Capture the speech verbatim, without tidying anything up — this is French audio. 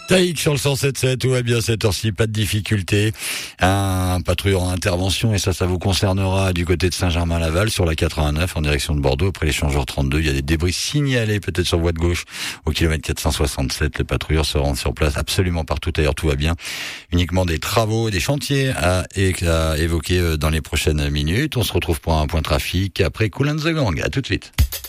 Taïk sur le cent sept sept, tout va bien cette heure-ci, pas de difficulté. Un patrouilleur en intervention, et ça, ça vous concernera du côté de Saint-Germain-Laval sur la quatre-vingt-neuf en direction de Bordeaux. Après l'échangeur trente-deux, il y a des débris signalés peut-être sur voie de gauche au kilomètre quatre cent soixante-sept. Les patrouilleurs se rendent sur place absolument partout ailleurs, tout va bien. Uniquement des travaux, des chantiers à, à évoquer dans les prochaines minutes. On se retrouve pour un point trafic après Kool and the Gang. À tout de suite.